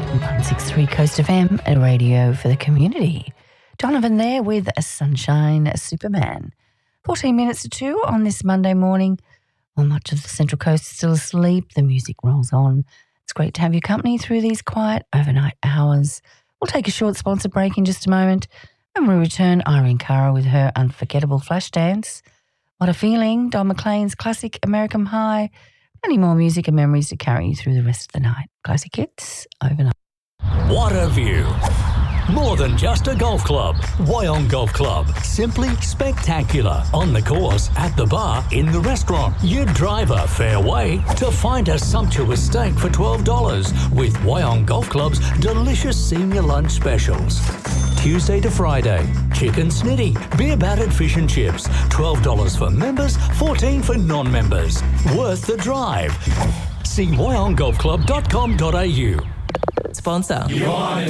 106.3 Coast FM, a radio for the community. Donovan there with a Sunshine Superman. 14 minutes to 2 on this Monday morning. While much of the Central Coast is still asleep, the music rolls on. It's great to have your company through these quiet overnight hours. We'll take a short sponsor break in just a moment. When we return, Irene Cara with her unforgettable flash dance. What a Feeling, Don McLean's classic American High. Plenty more music and memories to carry you through the rest of the night. Classic hits, overnight. What a view. More than just a golf club. Wyong Golf Club. Simply spectacular. On the course, at the bar, in the restaurant. You drive a fair way to find a sumptuous steak for $12 with Wyong Golf Club's delicious senior lunch specials. Tuesday to Friday, chicken snitty, beer battered fish and chips. $12 for members, $14 for non-members. Worth the drive. See wyonggolfclub.com.au. Sponsor.